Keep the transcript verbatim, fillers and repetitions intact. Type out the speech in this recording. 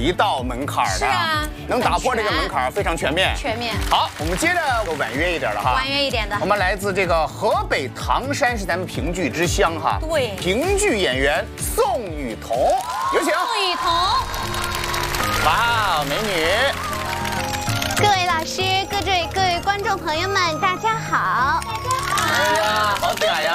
一道门槛的， 是啊， 能打破这个门槛，非常全面。 全面。 好，我们接着婉约一点的哈， 婉约一点的。 我们来自这个河北唐山，是咱们评剧之乡哈。 对， 评剧演员宋雨桐，有请。 宋雨桐， 哇，美女！ 各位老师，各位各位观众朋友们，大家好。 哎呀，好嗲呀！